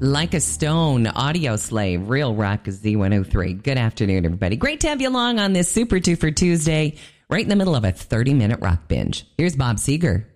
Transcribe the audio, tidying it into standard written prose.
Like a Stone, Audio Slave, Real Rock Z103. Good afternoon, everybody. Great to have you along on this Super 2 for Tuesday, right in the middle of a 30-minute rock binge. Here's Bob Seger.